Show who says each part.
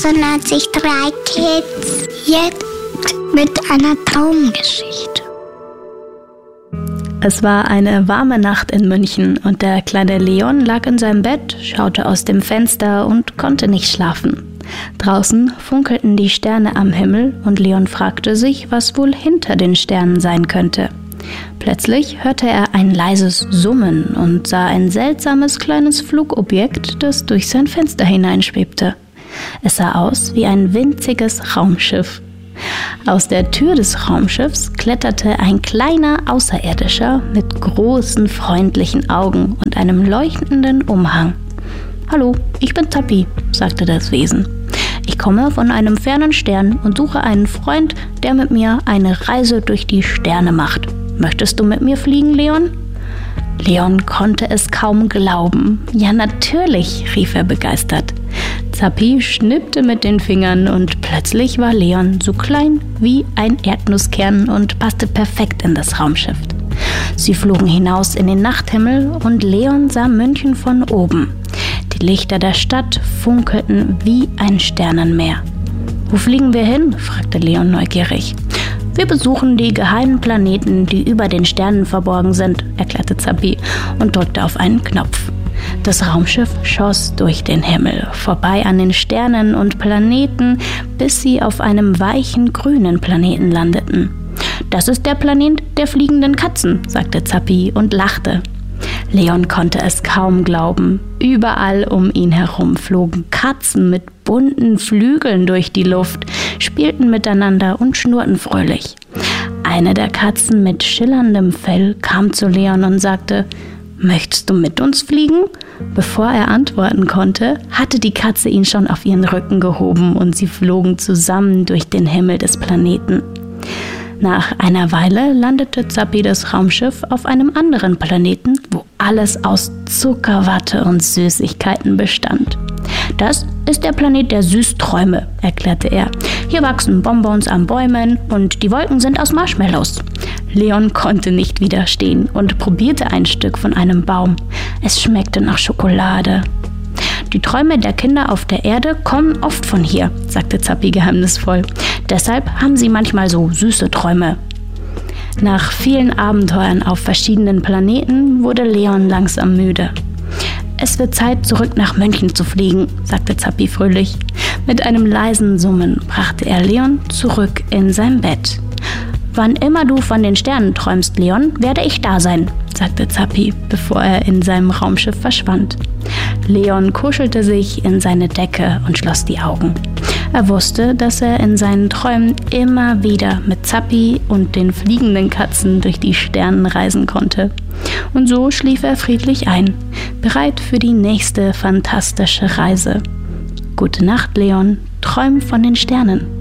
Speaker 1: 1903 Kids. Jetzt mit einer Traumgeschichte.
Speaker 2: Es war eine warme Nacht in München und der kleine Leon lag in seinem Bett, schaute aus dem Fenster und konnte nicht schlafen. Draußen funkelten die Sterne am Himmel und Leon fragte sich, was wohl hinter den Sternen sein könnte. Plötzlich hörte er ein leises Summen und sah ein seltsames kleines Flugobjekt, das durch sein Fenster hineinschwebte. Es sah aus wie ein winziges Raumschiff. Aus der Tür des Raumschiffs kletterte ein kleiner Außerirdischer mit großen, freundlichen Augen und einem leuchtenden Umhang. »Hallo, ich bin Zappi«, sagte das Wesen. »Ich komme von einem fernen Stern und suche einen Freund, der mit mir eine Reise durch die Sterne macht. Möchtest du mit mir fliegen, Leon?« Leon konnte es kaum glauben. »Ja, natürlich«, rief er begeistert. Zappi schnippte mit den Fingern und plötzlich war Leon so klein wie ein Erdnusskern und passte perfekt in das Raumschiff. Sie flogen hinaus in den Nachthimmel und Leon sah München von oben. Die Lichter der Stadt funkelten wie ein Sternenmeer. »Wo fliegen wir hin?«, fragte Leon neugierig. »Wir besuchen die geheimen Planeten, die über den Sternen verborgen sind«, erklärte Zappi und drückte auf einen Knopf. Das Raumschiff schoss durch den Himmel, vorbei an den Sternen und Planeten, bis sie auf einem weichen, grünen Planeten landeten. »Das ist der Planet der fliegenden Katzen«, sagte Zappi und lachte. Leon konnte es kaum glauben. Überall um ihn herum flogen Katzen mit bunten Flügeln durch die Luft, spielten miteinander und schnurrten fröhlich. Eine der Katzen mit schillerndem Fell kam zu Leon und sagte: »Möchtest du mit uns fliegen?« Bevor er antworten konnte, hatte die Katze ihn schon auf ihren Rücken gehoben und sie flogen zusammen durch den Himmel des Planeten. Nach einer Weile landete Zappi das Raumschiff auf einem anderen Planeten, wo alles aus Zuckerwatte und Süßigkeiten bestand. »Das ist der Planet der Süßträume«, erklärte er. »Hier wachsen Bonbons an Bäumen und die Wolken sind aus Marshmallows.« Leon konnte nicht widerstehen und probierte ein Stück von einem Baum. Es schmeckte nach Schokolade. »Die Träume der Kinder auf der Erde kommen oft von hier«, sagte Zappi geheimnisvoll. »Deshalb haben sie manchmal so süße Träume.« Nach vielen Abenteuern auf verschiedenen Planeten wurde Leon langsam müde. »Es wird Zeit, zurück nach München zu fliegen«, sagte Zappi fröhlich. Mit einem leisen Summen brachte er Leon zurück in sein Bett. »Wann immer du von den Sternen träumst, Leon, werde ich da sein«, sagte Zappi, bevor er in seinem Raumschiff verschwand. Leon kuschelte sich in seine Decke und schloss die Augen. Er wusste, dass er in seinen Träumen immer wieder mit Zappi und den fliegenden Katzen durch die Sternen reisen konnte. Und so schlief er friedlich ein, bereit für die nächste fantastische Reise. Gute Nacht, Leon, träum von den Sternen.